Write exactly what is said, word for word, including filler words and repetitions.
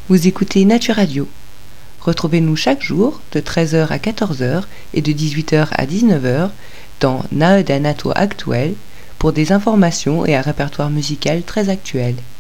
Vous écoutez Nature Radio. Retrouvez-nous chaque jour de treize heures à quatorze heures et de dix-huit heures à dix-neuf heures dans Nahe der Natur aktuell pour des informations et un répertoire musical très actuel.